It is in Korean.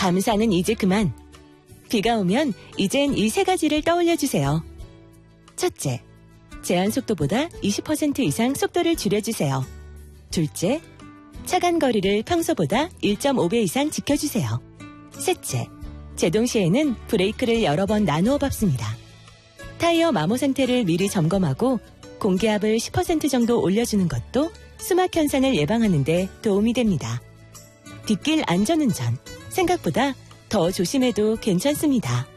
감사는 이제 그만. 비가 오면 이젠 이 3가지를 떠올려주세요. 첫째, 제한 속도보다 20% 이상 속도를 줄여주세요. 둘째, 차간 거리를 평소보다 1.5배 이상 지켜주세요. 셋째, 제동 시에는 브레이크를 여러 번 나누어 밟습니다. 타이어 마모 상태를 미리 점검하고 공기압을 10% 정도 올려주는 것도 수막 현상을 예방하는 데 도움이 됩니다. 뒷길 안전운전, 생각보다 더 조심해도 괜찮습니다.